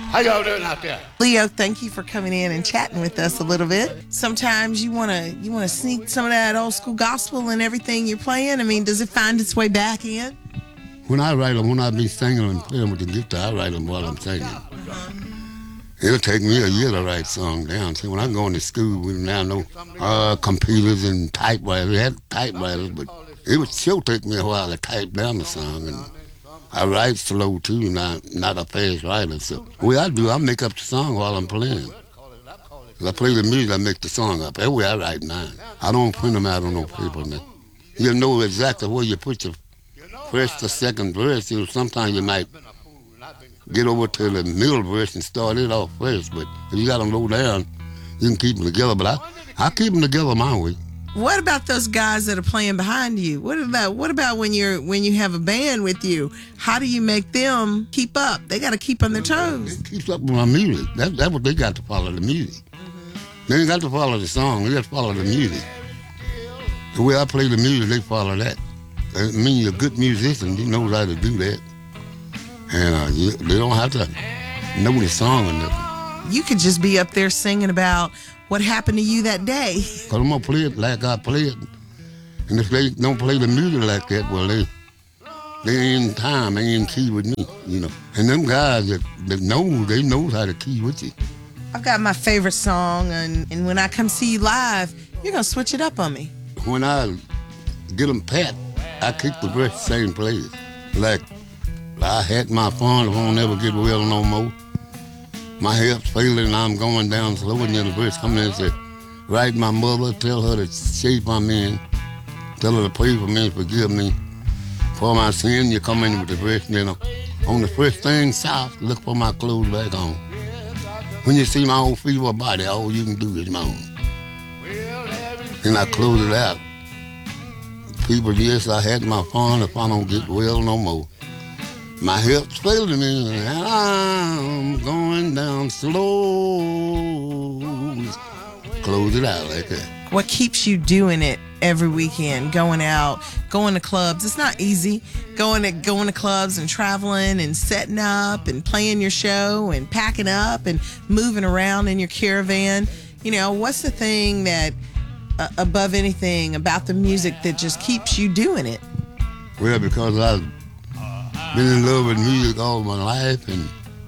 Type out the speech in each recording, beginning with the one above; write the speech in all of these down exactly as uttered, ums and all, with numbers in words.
How y'all doing out there? Leo, thank you for coming in and chatting with us a little bit. Sometimes you want to you want to sneak some of that old school gospel and everything you're playing. I mean, does it find its way back in? When I write them, when I be singing and playing with the guitar, I write them while I'm singing. It'll take me a year to write songs down. See, when I go into school, we didn't have no uh, computers and typewriters. We had typewriters, but it would still take me a while to type down the song. And I write slow, too, not, not a fast writer. So the way I do, I make up the song while I'm playing. As I play the music, I make the song up. That's the way I write now. I don't print them out on no paper now. You know exactly where you put your first or second verse. You know, sometimes you might get over to the middle verse and start it off first. But if you got them low down, you can keep them together. But I, I keep them together my way. What about those guys that are playing behind you? What about what about when you're when you have a band with you? How do you make them keep up? They got to keep on their toes. They keep up with my music. That, that's what they got to follow, the music. Mm-hmm. They ain't got to follow the song. They got to follow the music. The way I play the music, they follow that. I mean, you're a good musician. You know how to do that. And uh, you, they don't have to know the song or nothing. You could just be up there singing about what happened to you that day. Because I'm going to play it like I play it. And if they don't play the music like that, well, they they ain't in time, they ain't in key with me, you know. And them guys that, that know, they know how to key with you. I've got my favorite song, and, and when I come see you live, you're going to switch it up on me. When I get them pat, I keep the verse the same place. Like, I had my fun, I won't never get well no more. My health's failing and I'm going down slow, and then the verse come in and say, write my mother, tell her to shape my man, tell her to pray for me and forgive me. For my sin, you come in with the verse, and then on the first thing south, look for my clothes back on. When you see my old feeble body, all you can do is moan. Then I close it out. People, yes, I had my fun if I don't get well no more. My health's failing me, and I'm going down slow. Close it out like that. What keeps you doing it every weekend, going out, going to clubs? It's not easy, going to, going to clubs and traveling and setting up and playing your show and packing up and moving around in your caravan. You know, what's the thing that, uh, above anything, about the music that just keeps you doing it? Well, because I've been in love with music all my life, and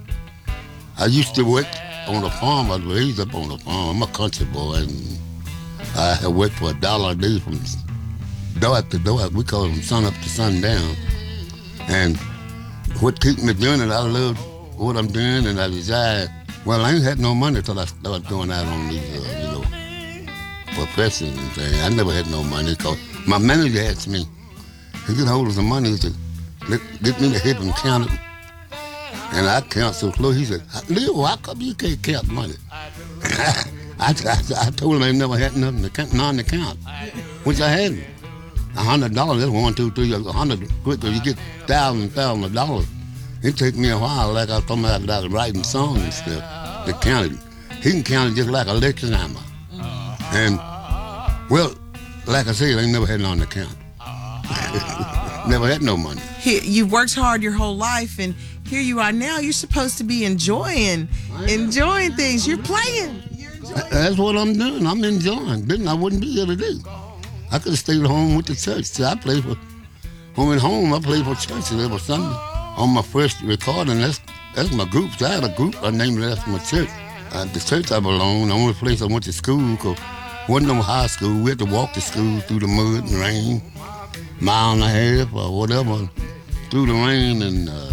I used to work on a farm. I was raised up on a farm. I'm a country boy, and I have worked for a dollar a day from dark to dark. We call them sun up to sundown. And what keeps me doing it, I love what I'm doing, and I desire. Well, I ain't had no money till I started going out on these, uh, you know, professions and things. I never had no money because my manager asked me to get hold of some money to get me to help him count it. And I count so slow. He said, Leo, how come you can't count money? I, I, I told him I never had nothing to count, none to count, which I hadn't. A hundred dollars, that's one, two, three, a hundred quicker. You get thousands, thousands of dollars. It took me a while, like I was talking about, I was writing songs and stuff, to count it. He can count it just like a lecture hammer. And, well, like I said, I ain't never had none to count. Never had no money. Here, you've worked hard your whole life, and here you are now. You're supposed to be enjoying, enjoying things. You're playing. You're enjoying. That's what I'm doing. I'm enjoying. Then I wouldn't be here today. I could have stayed home with the church. See, I played for, when at home, I played for church every Sunday. On my first recording, that's that's my group. So I had a group. I named it after my church. Uh, the church I belong, the only place I went to school, because wasn't no high school. We had to walk to school through the mud and rain, mile and a half or whatever, through the rain, and uh,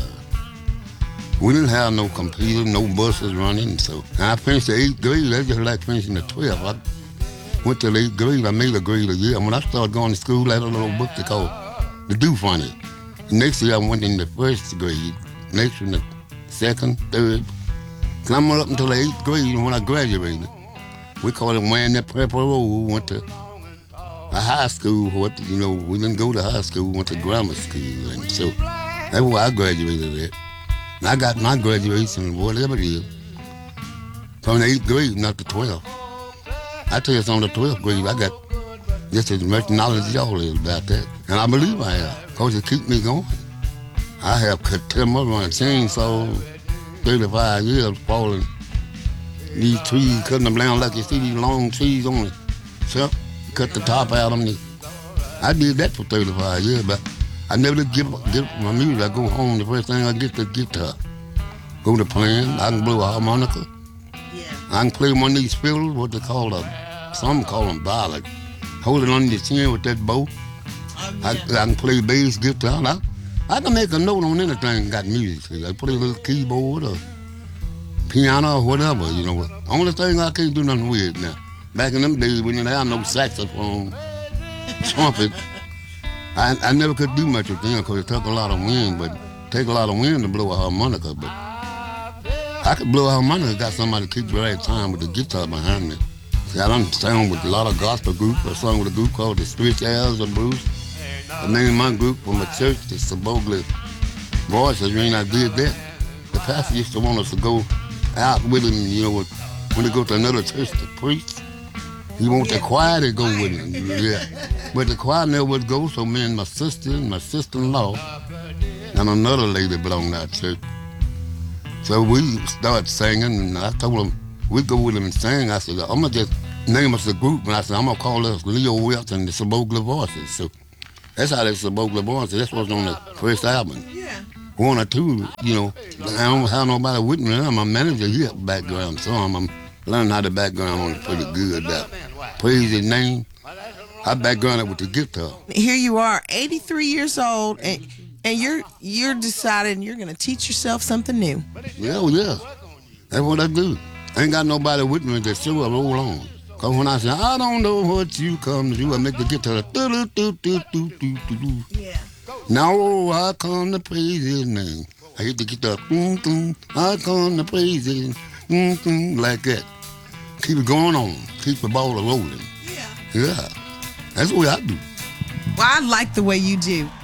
we didn't have no computer, no buses running. So I finished the eighth grade. That's just like finishing the twelfth. I went to the eighth grade. I made a grade a year. And when I started going to school, I had a little book they called The Do Funny. Next year I went in the first grade. Next in the second, third. Climbed up until the eighth grade, and when I graduated, we called it wearing that purple robe. Went to a high school. What you know, we didn't go to high school. We went to grammar school, and so that's where I graduated at. And I got my graduation, whatever it is, from the eighth grade, not the twelfth. I tell you, it's on the twelfth grade. I got just as much knowledge as y'all is about that, and I believe I have, because it keeps me going. I have timber, run chainsaws, thirty-five years falling these trees, cutting them down like you see these long trees on the truck, cut the top out of them. I did that for thirty-five years, but I never did give, give my music. I go home, the first thing I get the guitar. Go to playing, I can blow a harmonica. Yeah. I can play one of these fiddles, what they call them, some call them violin. Hold it on your chin with that bow. Um, I, yeah. I can play bass guitar. I, I can make a note on anything got music. I play a little keyboard or piano or whatever, you know. Only thing I can't do nothing with now. Back in them days, we didn't have no saxophone, trumpet. I, I never could do much with them because it took a lot of wind, but it take a lot of wind to blow a harmonica. But I could blow a harmonica, got somebody to keep the right time with the guitar behind me. See, I done sang with a lot of gospel groups. I sung with a group called the Spiritual Elves of Bruce. I named my group from my church, the Sabogli Voices. When I did that, the pastor used to want us to go out with him, you know, when they go to another church to preach. He want the choir to go with him. Yeah. But the choir never would go, so me and my sister and my sister-in-law and another lady belonged to our church. So we started singing, and I told them, we'd go with them and sing. I said, I'm going to just name us a group, and I said, I'm going to call us Leo Wilts and the Sabogli Voices. So that's how the Sabogli Voices, that's what's on the first album. Yeah. One or two, you know, I don't have nobody with me. I'm a manager here at background, so I'm, I'm learning how the background on it pretty good. That praise his name. I background it with the guitar. Here you are, eighty-three years old, and and you're you're deciding you're going to teach yourself something new. Yeah, oh, yeah. That's what I do. I ain't got nobody with me to show up roll on. Because when I say, I don't know what you come to do, I make the guitar do do do do do do do. Yeah. Now I come to praise his name. I hit the guitar, boom, boom. I come to praise his name, boom, like that. Keep it going on. Keep the ball rolling. Yeah. Yeah. That's the way I do. Well, I like the way you do.